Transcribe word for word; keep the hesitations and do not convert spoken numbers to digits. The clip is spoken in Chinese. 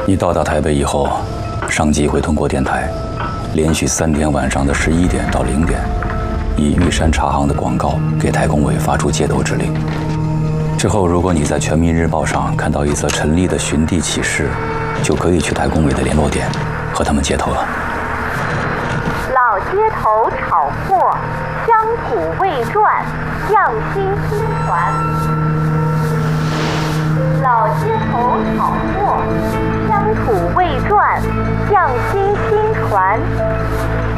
你到达台北以后，上级会通过电台，连续三天晚上的十一点到零点，以玉山茶行的广告给台工委发出接头指令。之后，如果你在《全民日报》上看到一则陈丽的寻地启事，就可以去台工委的联络点和他们接头了。 老街头炒货，乡土未传，匠心新传。老街头炒货，乡土未传，匠心新传。